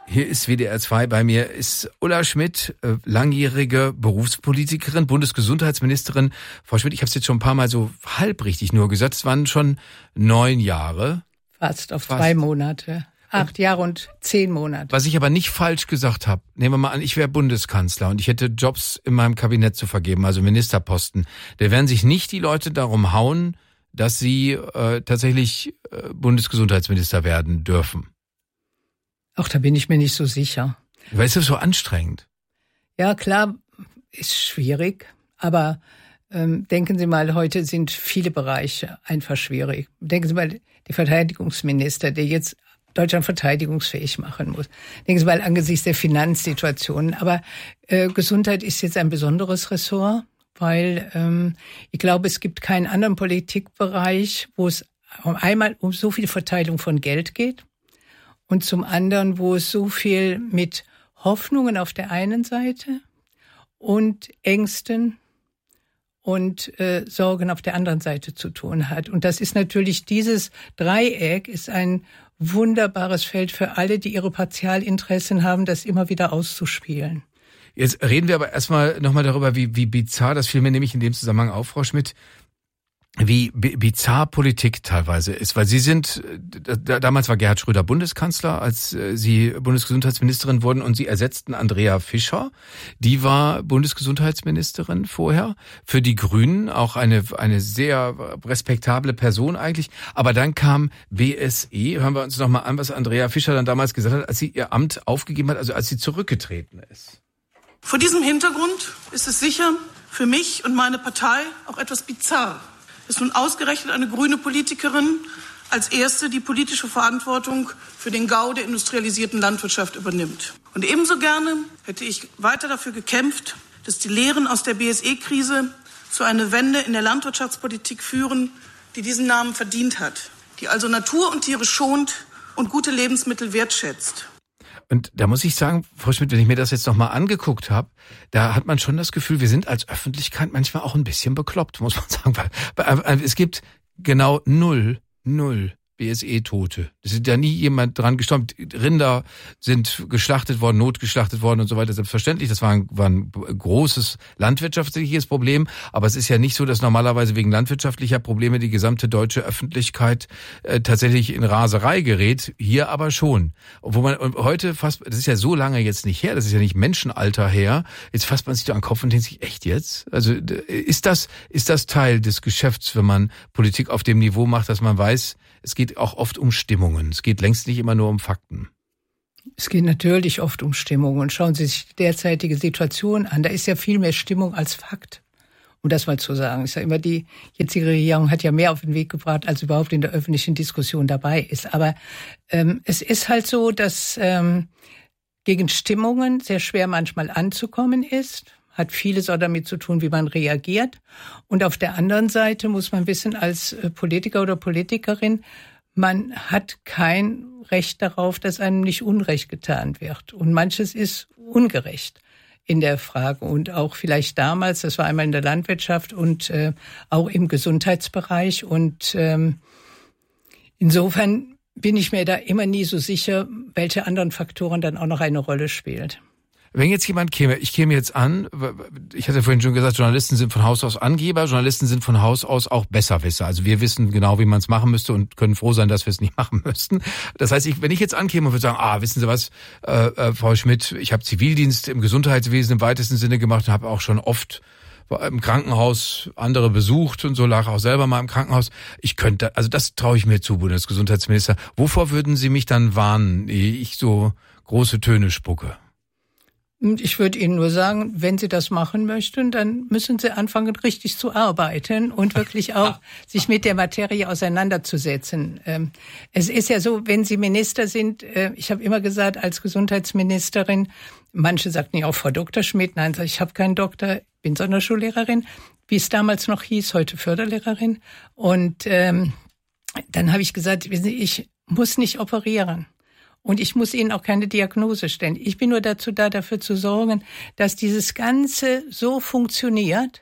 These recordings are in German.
Hier ist WDR 2, bei mir ist Ulla Schmidt, langjährige Berufspolitikerin, Bundesgesundheitsministerin. Frau Schmidt, ich habe es jetzt schon ein paar Mal so halbrichtig nur gesagt, es waren schon 9 Jahre. Fast 2 Monate. 8 Jahre und 10 Monate. Was ich aber nicht falsch gesagt habe, nehmen wir mal an, ich wäre Bundeskanzler und ich hätte Jobs in meinem Kabinett zu vergeben, also Ministerposten. Da werden sich nicht die Leute darum hauen, dass sie tatsächlich Bundesgesundheitsminister werden dürfen. Ach, da bin ich mir nicht so sicher. Weil es ist so anstrengend. Ja, klar, ist schwierig, aber denken Sie mal, heute sind viele Bereiche einfach schwierig. Denken Sie mal, der Verteidigungsminister, der jetzt Deutschland verteidigungsfähig machen muss. Denken Sie mal angesichts der Finanzsituation. Aber Gesundheit ist jetzt ein besonderes Ressort, weil ich glaube, es gibt keinen anderen Politikbereich, wo es einmal um so viel Verteilung von Geld geht und zum anderen, wo es so viel mit Hoffnungen auf der einen Seite und Ängsten und Sorgen auf der anderen Seite zu tun hat. Und das ist natürlich, dieses Dreieck ist ein wunderbares Feld für alle, die ihre Partialinteressen haben, das immer wieder auszuspielen. Jetzt reden wir aber erstmal nochmal darüber, wie bizarr, das fiel mir nämlich in dem Zusammenhang auf, Frau Schmidt, wie bizarr Politik teilweise ist. Weil Sie sind, damals war Gerhard Schröder Bundeskanzler, als Sie Bundesgesundheitsministerin wurden und Sie ersetzten Andrea Fischer. Die war Bundesgesundheitsministerin vorher. Für die Grünen auch eine sehr respektable Person eigentlich. Aber dann kam BSE. Hören wir uns nochmal an, was Andrea Fischer dann damals gesagt hat, als sie ihr Amt aufgegeben hat, also als sie zurückgetreten ist. Vor diesem Hintergrund ist es sicher für mich und meine Partei auch etwas bizarr, dass nun ausgerechnet eine grüne Politikerin als erste die politische Verantwortung für den Gau der industrialisierten Landwirtschaft übernimmt. Und ebenso gerne hätte ich weiter dafür gekämpft, dass die Lehren aus der BSE-Krise zu einer Wende in der Landwirtschaftspolitik führen, die diesen Namen verdient hat, die also Natur und Tiere schont und gute Lebensmittel wertschätzt. Und da muss ich sagen, Frau Schmidt, wenn ich mir das jetzt nochmal angeguckt habe, da hat man schon das Gefühl, wir sind als Öffentlichkeit manchmal auch ein bisschen bekloppt, muss man sagen. Weil es gibt genau null BSE-Tote. Es ist ja nie jemand dran gestorben. Rinder sind geschlachtet worden, notgeschlachtet worden und so weiter. Selbstverständlich, das war ein großes landwirtschaftliches Problem. Aber es ist ja nicht so, dass normalerweise wegen landwirtschaftlicher Probleme die gesamte deutsche Öffentlichkeit tatsächlich in Raserei gerät. Hier aber schon. Obwohl man heute fast, das ist ja so lange jetzt nicht her, das ist ja nicht Menschenalter her. Jetzt fasst man sich da an den Kopf und denkt sich, echt jetzt? Also ist das Teil des Geschäfts, wenn man Politik auf dem Niveau macht, dass man weiß, es geht auch oft um Stimmungen. Es geht längst nicht immer nur um Fakten. Es geht natürlich oft um Stimmungen. Und schauen Sie sich die derzeitige Situation an. Da ist ja viel mehr Stimmung als Fakt. Um das mal zu sagen. Ich sage immer, die jetzige Regierung hat ja mehr auf den Weg gebracht, als überhaupt in der öffentlichen Diskussion dabei ist. Aber es ist halt so, dass gegen Stimmungen sehr schwer manchmal anzukommen ist. Hat vieles auch damit zu tun, wie man reagiert. Und auf der anderen Seite muss man wissen, als Politiker oder Politikerin, man hat kein Recht darauf, dass einem nicht Unrecht getan wird. Und manches ist ungerecht in der Frage. Und auch vielleicht damals, das war einmal in der Landwirtschaft und auch im Gesundheitsbereich. Und insofern bin ich mir da immer nie so sicher, welche anderen Faktoren dann auch noch eine Rolle spielt. Wenn jetzt jemand käme, ich käme jetzt an, ich hatte vorhin schon gesagt, Journalisten sind von Haus aus Angeber, Journalisten sind von Haus aus auch Besserwisser. Also wir wissen genau, wie man es machen müsste und können froh sein, dass wir es nicht machen müssten. Das heißt, wenn ich jetzt ankäme und würde sagen, wissen Sie was, Frau Schmidt, ich habe Zivildienst im Gesundheitswesen im weitesten Sinne gemacht und habe auch schon oft im Krankenhaus andere besucht und so, lag auch selber mal im Krankenhaus. Ich könnte, also das traue ich mir zu, Bundesgesundheitsminister. Wovor würden Sie mich dann warnen, ehe ich so große Töne spucke? Ich würde Ihnen nur sagen, wenn Sie das machen möchten, dann müssen Sie anfangen, richtig zu arbeiten und wirklich auch sich mit der Materie auseinanderzusetzen. Es ist ja so, wenn Sie Minister sind, ich habe immer gesagt, als Gesundheitsministerin, manche sagten ja auch Frau Dr. Schmidt, nein, ich habe keinen Doktor, bin Sonderschullehrerin, wie es damals noch hieß, heute Förderlehrerin. Und dann habe ich gesagt, wissen Sie, ich muss nicht operieren. Und ich muss Ihnen auch keine Diagnose stellen. Ich bin nur dazu da, dafür zu sorgen, dass dieses Ganze so funktioniert,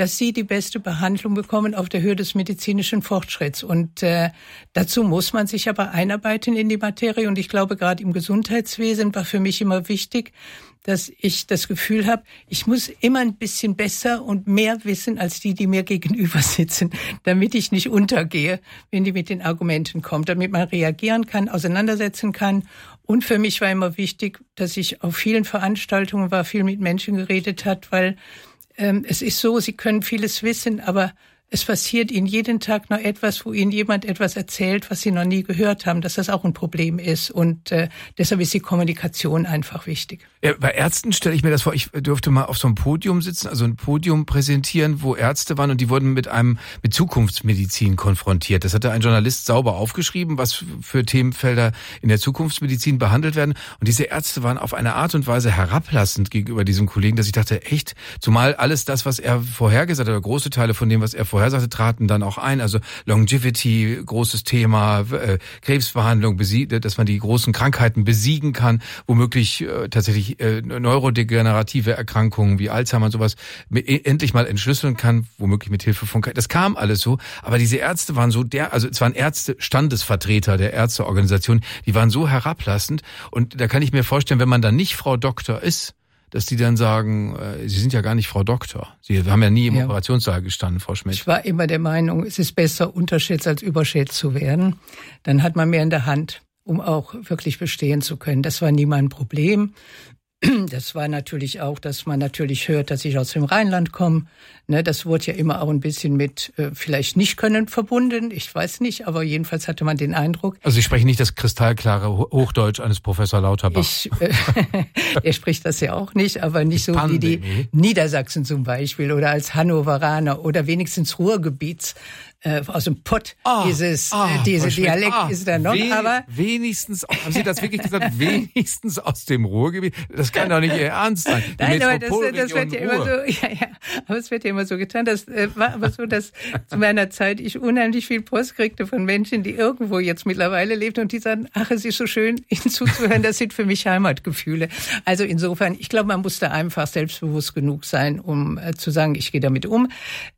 dass sie die beste Behandlung bekommen auf der Höhe des medizinischen Fortschritts. Und dazu muss man sich aber einarbeiten in die Materie. Und ich glaube, gerade im Gesundheitswesen war für mich immer wichtig, dass ich das Gefühl habe, ich muss immer ein bisschen besser und mehr wissen als die mir gegenüber sitzen, damit ich nicht untergehe, wenn die mit den Argumenten kommt, damit man reagieren kann, auseinandersetzen kann. Und für mich war immer wichtig, dass ich auf vielen Veranstaltungen war, viel mit Menschen geredet hat, weil es ist so, sie können vieles wissen, aber es passiert ihnen jeden Tag noch etwas, wo ihnen jemand etwas erzählt, was sie noch nie gehört haben, dass das auch ein Problem ist. Und deshalb ist die Kommunikation einfach wichtig. Ja, bei Ärzten stelle ich mir das vor, ich durfte mal auf so einem Podium sitzen, also ein Podium präsentieren, wo Ärzte waren und die wurden mit Zukunftsmedizin konfrontiert. Das hatte ein Journalist sauber aufgeschrieben, was für Themenfelder in der Zukunftsmedizin behandelt werden. Und diese Ärzte waren auf eine Art und Weise herablassend gegenüber diesem Kollegen, dass ich dachte, echt, zumal alles das, was er vorhergesagt hat, oder große Teile von dem, was er vorhersagte, traten dann auch ein. Also Longevity, großes Thema, Krebsbehandlung, dass man die großen Krankheiten besiegen kann, womöglich tatsächlich neurodegenerative Erkrankungen wie Alzheimer und sowas endlich mal entschlüsseln kann, womöglich mit Hilfe von Das kam alles so, aber diese Ärzte waren so also es waren Ärzte, Standesvertreter der Ärzteorganisation, die waren so herablassend und da kann ich mir vorstellen, wenn man dann nicht Frau Doktor ist, dass die dann sagen, Sie sind ja gar nicht Frau Doktor. Sie haben ja nie im Operationssaal gestanden, Frau Schmidt. Ich war immer der Meinung, es ist besser, unterschätzt als überschätzt zu werden. Dann hat man mehr in der Hand, um auch wirklich bestehen zu können. Das war nie mein Problem. Das war natürlich auch, dass man natürlich hört, dass ich aus dem Rheinland komme. Ne, das wurde ja immer auch ein bisschen mit vielleicht nicht können verbunden. Ich weiß nicht, aber jedenfalls hatte man den Eindruck. Also Sie sprechen nicht das kristallklare Hochdeutsch eines Professor Lauterbach. Er spricht das ja auch nicht, aber nicht so wie die Niedersachsen zum Beispiel oder als Hannoveraner oder wenigstens Ruhrgebiets. Aus dem Pott, diese Dialekt ist da noch, aber... Wenigstens, haben Sie das wirklich gesagt? Wenigstens aus dem Ruhrgebiet? Das kann doch nicht Ihr Ernst sein. Nein, aber das wird ja immer so, aber es wird ja immer so getan. Das war aber so, dass zu meiner Zeit ich unheimlich viel Post kriegte von Menschen, die irgendwo jetzt mittlerweile lebten und die sagen, ach, es ist so schön, Ihnen zuzuhören, das sind für mich Heimatgefühle. Also insofern, ich glaube, man muss da einfach selbstbewusst genug sein, um zu sagen, ich gehe damit um.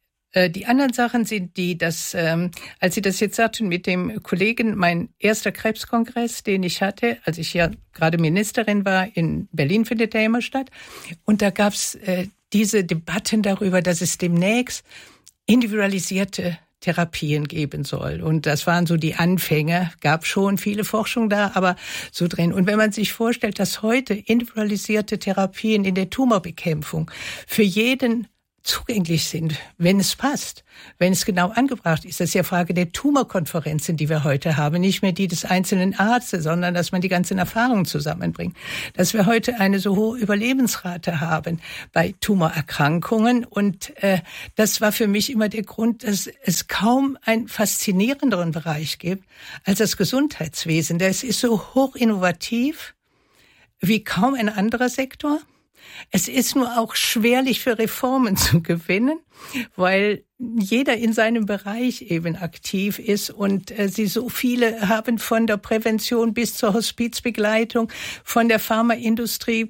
Die anderen Sachen sind die, dass, als Sie das jetzt sagten mit dem Kollegen, mein erster Krebskongress, den ich hatte, als ich ja gerade Ministerin war, in Berlin findet der immer statt. Und da gab's diese Debatten darüber, dass es demnächst individualisierte Therapien geben soll. Und das waren so die Anfänge, gab schon viele Forschung da, aber so drin. Und wenn man sich vorstellt, dass heute individualisierte Therapien in der Tumorbekämpfung für jeden zugänglich sind, wenn es passt, wenn es genau angebracht ist. Das ist ja Frage der Tumorkonferenzen, die wir heute haben, nicht mehr die des einzelnen Arztes, sondern dass man die ganzen Erfahrungen zusammenbringt. Dass wir heute eine so hohe Überlebensrate haben bei Tumorerkrankungen und das war für mich immer der Grund, dass es kaum einen faszinierenderen Bereich gibt als das Gesundheitswesen. Das ist so hoch innovativ wie kaum ein anderer Sektor. Es ist nur auch schwerlich für Reformen zu gewinnen, weil jeder in seinem Bereich eben aktiv ist und sie so viele haben von der Prävention bis zur Hospizbegleitung, von der Pharmaindustrie,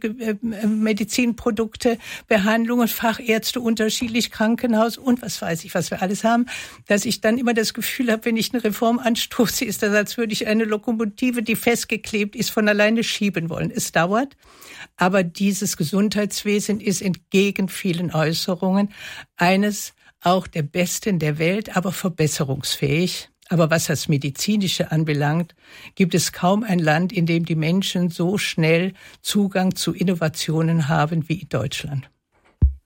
Medizinprodukte, Behandlungen, Fachärzte, unterschiedlich Krankenhaus und was weiß ich, was wir alles haben, dass ich dann immer das Gefühl habe, wenn ich eine Reform anstoße, ist das, als würde ich eine Lokomotive, die festgeklebt ist, von alleine schieben wollen. Es dauert, aber dieses Gesundheitswesen ist entgegen vielen Äußerungen eines auch der Besten der Welt, aber verbesserungsfähig. Aber was das Medizinische anbelangt, gibt es kaum ein Land, in dem die Menschen so schnell Zugang zu Innovationen haben wie Deutschland.